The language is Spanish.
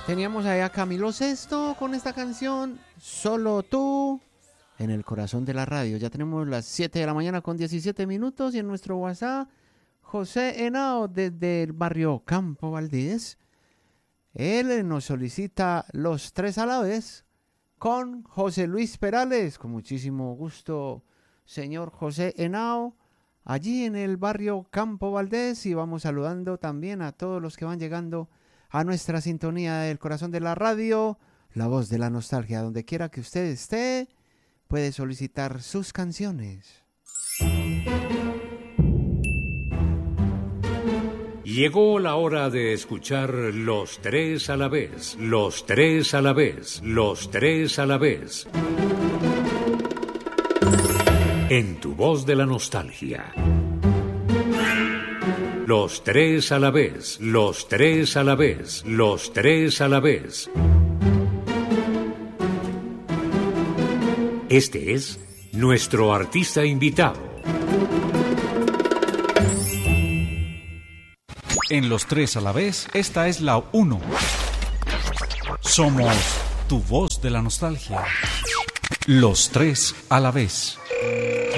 Teníamos allá a Camilo Sesto con esta canción, Solo Tú, en el corazón de la radio. Ya tenemos las 7 de la mañana con 17 minutos y en nuestro WhatsApp, José Henao desde el barrio Campo Valdés. Él nos solicita Los Tres a la Vez con José Luis Perales. Con muchísimo gusto, señor José Henao, allí en el barrio Campo Valdés. Y vamos saludando también a todos los que van llegando a nuestra sintonía del corazón de la radio, la voz de la nostalgia. Donde quiera que usted esté, puede solicitar sus canciones. Llegó la hora de escuchar Los Tres a la Vez, Los Tres a la Vez, Los Tres a la Vez. En tu voz de la nostalgia. Los Tres a la Vez, Los Tres a la Vez, Los Tres a la Vez. Este es nuestro artista invitado. En Los Tres a la Vez, esta es la 1. Somos tu voz de la nostalgia. Los Tres a la Vez.